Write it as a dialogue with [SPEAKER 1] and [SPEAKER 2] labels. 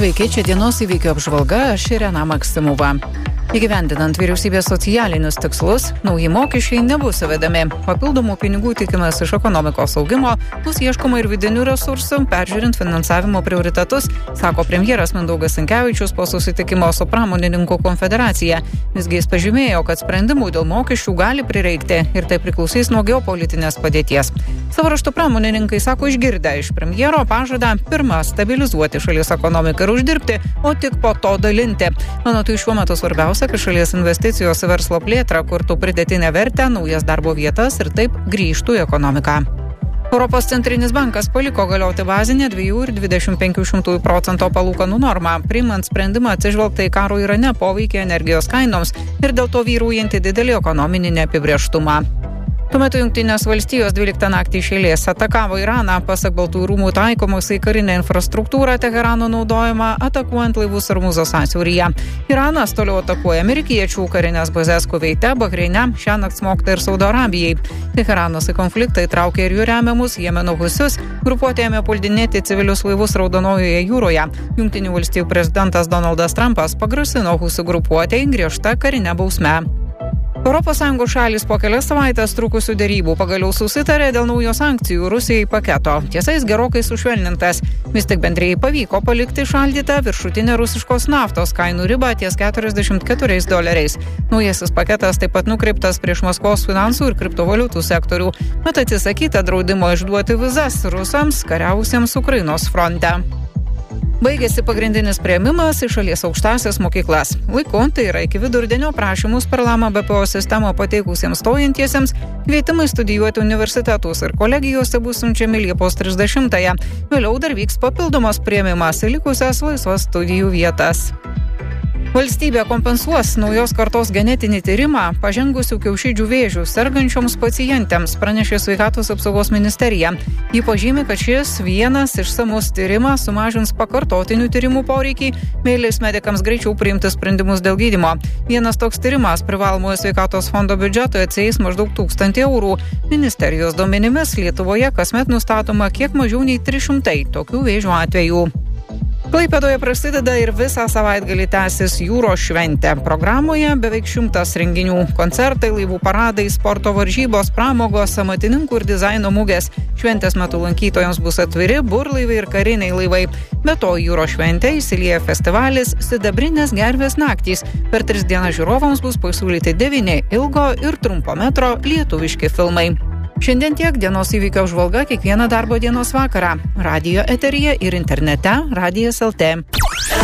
[SPEAKER 1] Sveiki, čia dienos įvykių apžvalga, aš Irena Maksimova. Įgyvendinant vyriausybės socialinius tikslus, nauji mokesčiai nebus įvedami. Papildomų pinigų tikimasi iš ekonomikos augimo, bus ieškoma ir vidinių resursų, peržiūrint finansavimo prioritetus, sako premjeras Mindaugas Sinkevičius po susitikimo su pramonininkų konfederacija. Visgi jis pažymėjo, kad sprendimų dėl mokesčių gali prireikti ir tai priklausys nuo geopolitinės padėties. Savo raštu pramonininkai sako išgirdę iš premjero pažadą pirmą stabilizuoti šalies ekonomiką ir uždirbti, o tik po to dalinti. Manau, tai šiuo metu svarbiausia, kad šalies investicijos į verslo plėtrą kurtų pridėtinę vertę, naujas darbo vietas ir taip grįžtų į ekonomiką. Europos centrinis bankas paliko galioti bazinę 2,25% palūkanų normą, priimant sprendimą atsižvelgti į karo Irane poveikį energijos kainoms ir dėl to vyraujantį didelį ekonominį neapibrėžtumą. Tuo metu Jungtinės valstijos 12 naktį iš eilės atakavo Iraną, pasak Baltųjų rūmų taikomos į karinę infrastruktūrą Teherano naudojimą, atakuojant laivus Ormuzo sąsiauryje. Iranas toliau atakuoja amerikiečių karinės bazės Kuveite, Bahreine, šiąnakt smogta ir Saudo Arabijai. Teheranas į konfliktą įtraukė ir jų remiamus Jemeno husius, grupuotė ėmė puldinėti civilius laivus Raudonojoje jūroje. Jungtinių valstijų prezidentas Donaldas Trumpas pagrasino husių grupuotei griežta karinė bausme. ES šalys po kelias savaitės trukusių derybų pagaliau susitarė dėl naujo sankcijų Rusijai paketo. Tiesa, jis gerokai sušvelnintas. Vis tik bendrijai pavyko palikti šaldytą viršutinę rusiškos naftos kainų ribą ties $44. Naujasis paketas taip pat nukreiptas prieš Maskvos finansų ir kriptovaliutų sektorių. Mat atsisakyta draudimo išduoti vizas rusams kariavusiems Ukrainos fronte. Baigėsi pagrindinis priėmimas į šalies aukštąsias mokyklas. Laiku, tai yra iki vidurdienio, prašymus per Lama BPO sistemą pateikusiems stojantiesiems, kvietimai studijuoti universitetus ir kolegijose bus siunčiami Liepos 30-ąją. Vėliau dar vyks papildomas priėmimas į likusias laisvas studijų vietas. Valstybė kompensuos naujos kartos genetinį tyrimą pažengusių kiaušidžių vėžių sergančioms pacientėms, pranešė Sveikatos apsaugos ministerija. Ji pažymi, kad šis vienas išsamus tyrimas sumažins pakartotinių tyrimų poreikį, bei leis medikams greičiau priimti sprendimus dėl gydymo. Vienas toks tyrimas privalomojo sveikatos fondo biudžetoje atsieis maždaug 1,000 eurų. Ministerijos duomenimis Lietuvoje kasmet nustatoma kiek mažiau nei 300 tokių vėžių atvejų. Klaipėdoje prasideda ir visą savaitgalį tęsis jūros šventė. Programoje beveik 100 renginių. Koncertai, laivų paradai, sporto varžybos, pramogos, amatininkų ir dizaino mugės. Šventės metu lankytojams bus atviri burlaiviai ir kariniai laivai. Be to, jūros šventė įsilieja festivalis Sidabrinės gervės naktys. Per 3 dienas žiūrovams bus pasiūlyti 9 ilgo ir trumpo metro lietuviški filmai. Šiandien tiek, dienos įvykio apžvalga kiekvieną darbo dienos vakarą. Radijo eteryje ir internete Radijas LT.